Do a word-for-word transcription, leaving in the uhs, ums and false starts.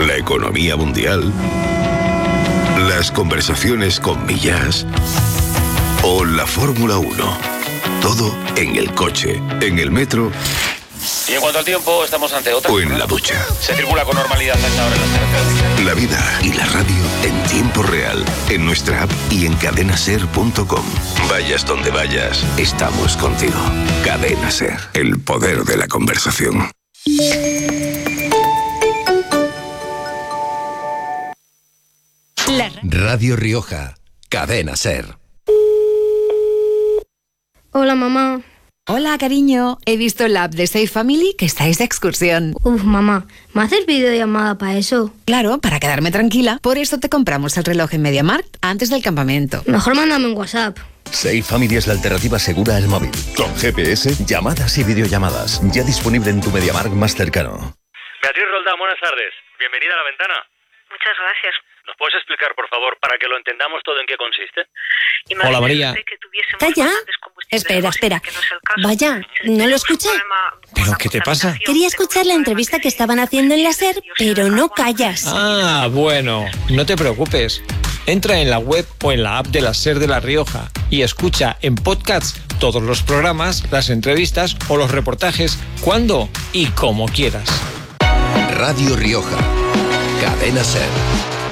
la economía mundial, las conversaciones con Millás o la Fórmula uno. Todo en el coche, en el metro. Y en cuanto al tiempo, estamos ante otra. O en la ducha. Se circula con normalidad a esta hora en las carreteras. La vida y la radio en tiempo real, en nuestra app y en cadena ser punto com. Vayas donde vayas, estamos contigo. Cadena Ser, el poder de la conversación. La... Radio Rioja, Cadena Ser. Hola, mamá. Hola, cariño. He visto en la app de Safe Family que estáis de excursión. Uf, mamá, ¿me haces videollamada para eso? Claro, para quedarme tranquila. Por eso te compramos el reloj en MediaMarkt antes del campamento. Mejor mándame un WhatsApp. Safe Family es la alternativa segura al móvil. Con G P S, llamadas y videollamadas. Ya disponible en tu MediaMarkt más cercano. Beatriz Roldán, buenas tardes. Bienvenida a La Ventana. Muchas gracias. ¿Nos puedes explicar, por favor, para que lo entendamos todo en qué consiste? Hola, María. Calla. Espera, espera. Vaya, ¿no lo escuché? ¿Pero qué te pasa? Quería escuchar la entrevista que estaban haciendo en la SER, pero no callas. Ah, bueno, no te preocupes. Entra en la web o en la app de la SER de La Rioja y escucha en podcast todos los programas, las entrevistas o los reportajes cuando y como quieras. Radio Rioja, Cadena Ser.